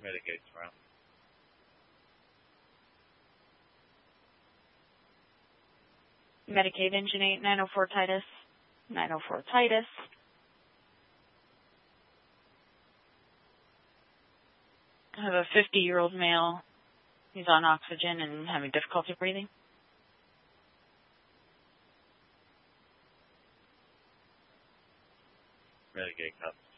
Mitigate tomorrow. Medicaid engine 8, 904 Titus. 904 Titus. I have a 50-year-old male. He's on oxygen and having difficulty breathing. Mitigate cups.